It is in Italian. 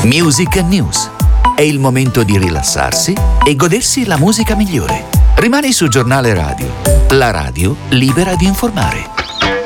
Music News. È il momento di rilassarsi e godersi la musica migliore. Rimani su Giornale Radio, la radio libera di informare.